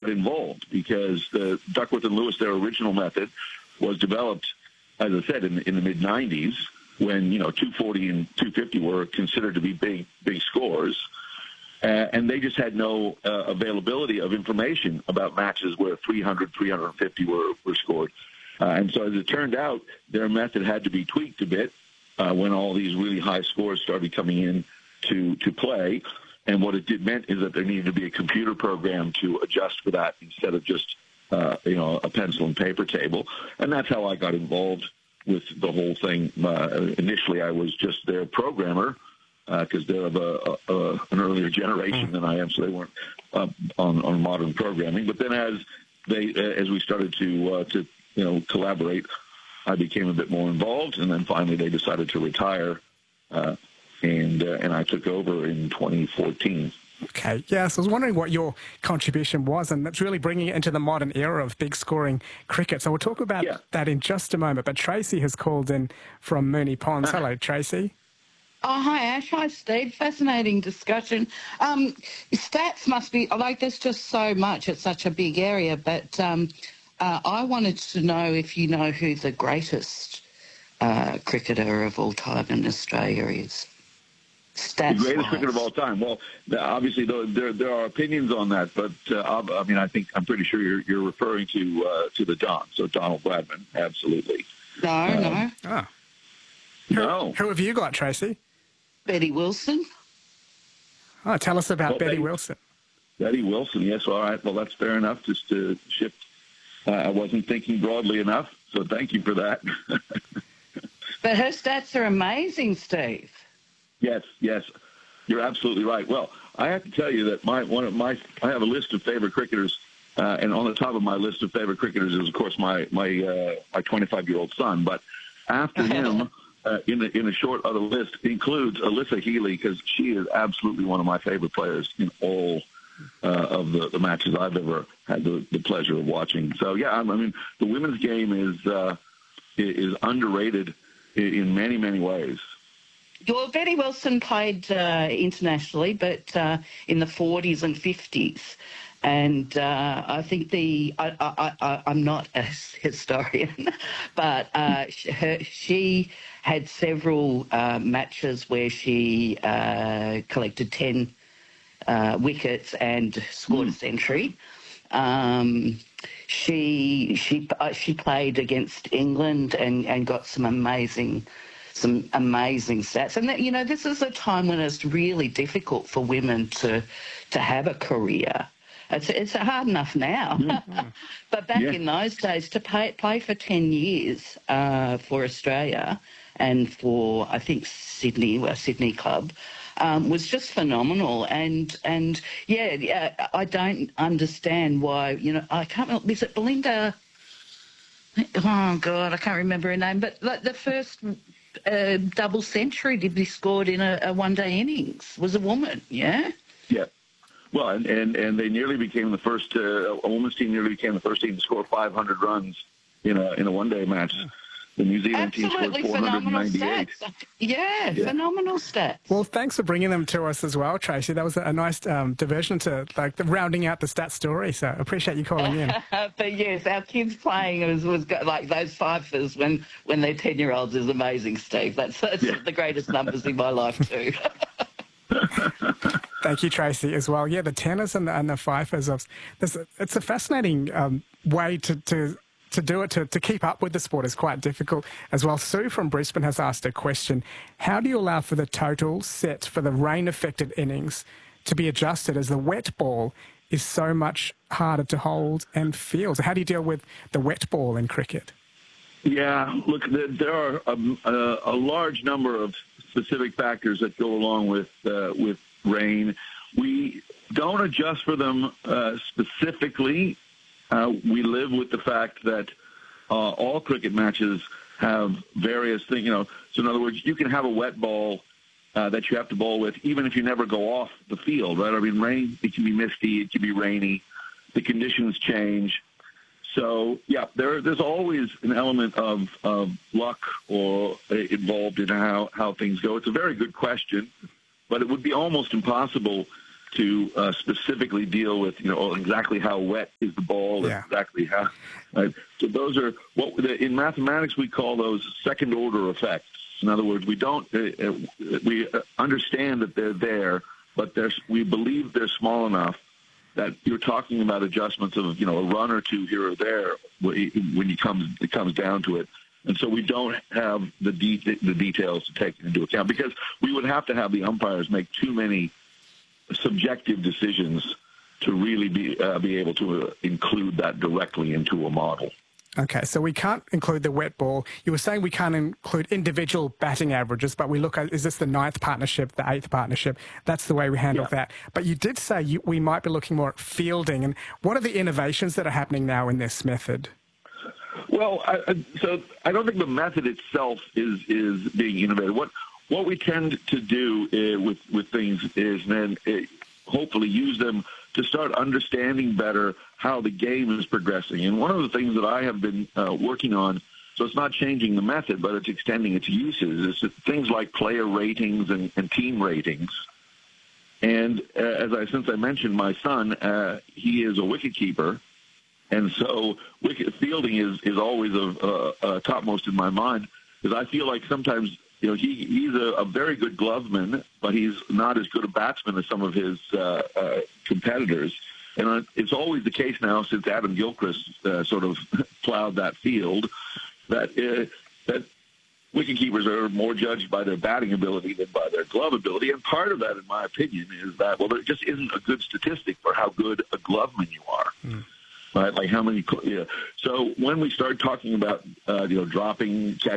involved because the Duckworth and Lewis, their original method, was developed, as I said, in the mid-'90s when 240 and 250 were considered to be big scores. And they just had no availability of information about matches where 300, 350 were scored. And so as it turned out, their method had to be tweaked a bit when all these really high scores started coming in to play. And what it meant is that there needed to be a computer program to adjust for that instead of just, a pencil and paper table. And that's how I got involved with the whole thing. Initially, I was just their programmer, because they're of an earlier generation than I am, so they weren't on modern programming. But then as we started to collaborate, I became a bit more involved, and then finally they decided to retire, and I took over in 2014. Okay, yes, I was wondering what your contribution was, and that's really bringing it into the modern era of big scoring cricket. So we'll talk about that in just a moment. But Tracy has called in from Moonee Ponds. Hello, Tracy. Oh, hi, Ash. Hi, Steve. Fascinating discussion. Stats must be, there's just so much. It's such a big area. But I wanted to know if you know who the greatest cricketer of all time in Australia is. Stats-wise. The greatest cricketer of all time. Well, obviously, there are opinions on that. But, I'm pretty sure you're referring to the Don. So Donald Bradman, absolutely. No. No. Who have you got, Tracy? Betty Wilson. Oh, tell us about Betty Wilson. Betty Wilson, yes. All right. Well, that's fair enough just to shift. I wasn't thinking broadly enough, so thank you for that. But her stats are amazing, Steve. Yes. You're absolutely right. Well, I have to tell you that I have a list of favorite cricketers, and on the top of my list of favorite cricketers is, of course, my 25-year-old son. But after him, in a short other list includes Alyssa Healy, because she is absolutely one of my favorite players in all of the matches I've ever had the pleasure of watching. So the women's game is underrated in many, many ways. Well, Betty Wilson played internationally, but in the 40s and 50s. And I think I'm not a historian, but she had several matches where she collected 10 wickets and scored a century. She played against England and got some amazing stats. And this is a time when it's really difficult for women to have a career. It's hard enough now, but back in those days, to play for 10 years for Australia and for, I think, Sydney Club, was just phenomenal. And I don't understand why, I can't remember, is it Belinda? Oh, God, I can't remember her name, but the first double century to be scored in a one-day innings was a woman, yeah? Yeah. Well, and they nearly became the first, a women's team nearly became the first team to score 500 runs in a one-day match. The New Zealand team scored 498. Yeah, phenomenal stats. Well, thanks for bringing them to us as well, Tracy. That was a nice diversion to rounding out the stat story. So I appreciate you calling in. But yes, our kids playing was like those fifers when they're 10-year-olds is amazing, Steve. That's the greatest numbers in my life too. Thank you, Tracy, as well. Yeah, the tenors and the fifers. It's a fascinating way to do it, to keep up with the sport is quite difficult as well. Sue from Brisbane has asked a question. How do you allow for the total set for the rain-affected innings to be adjusted, as the wet ball is so much harder to hold and feel? So how do you deal with the wet ball in cricket? Yeah, look, there are a large number of specific factors that go along with rain. We don't adjust for them specifically. We live with the fact that all cricket matches have various things. So in other words, you can have a wet ball that you have to bowl with, even if you never go off the field, right? I mean, rain, it can be misty, it can be rainy. The conditions change. So, there's always an element of luck or involved in how things go. It's a very good question, but it would be almost impossible to specifically deal with, exactly how wet is the ball, and exactly how. Right? So those are in mathematics we call those second order effects. In other words, we understand that they're there, but we believe they're small enough that you're talking about adjustments of a run or two here or there when it comes down to it. And so we don't have the details to take into account, because we would have to have the umpires make too many subjective decisions to really be able to include that directly into a model. Okay, so we can't include the wet ball. You were saying we can't include individual batting averages, but we look at, is this the 9th partnership, the 8th partnership? That's the way we handle that. But you did say we might be looking more at fielding. And what are the innovations that are happening now in this method? Well, so I don't think the method itself is being innovated. What we tend to do with things is then hopefully use them to start understanding better how the game is progressing. And one of the things that I have been working on, so it's not changing the method, but it's extending its uses, is things like player ratings and team ratings. And since I mentioned my son, he is a wicketkeeper. And so fielding is always topmost in my mind, because I feel like sometimes he's a very good gloveman, but he's not as good a batsman as some of his competitors. And it's always the case now, since Adam Gilchrist sort of plowed that field, that wicketkeepers are more judged by their batting ability than by their glove ability. And part of that, in my opinion, is that, there just isn't a good statistic for how good a gloveman you are. Mm. Right? Like how many. So when we start talking about dropping,